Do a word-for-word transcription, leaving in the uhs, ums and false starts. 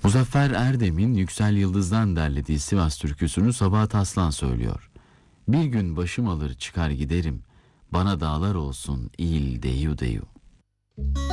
Muzaffer Erdem'in Yüksel Yıldız'dan derlediği Sivas türküsünü Sabahat Aslan söylüyor. Bir gün başım alır çıkar giderim, bana dağlar olsun il deyu deyu.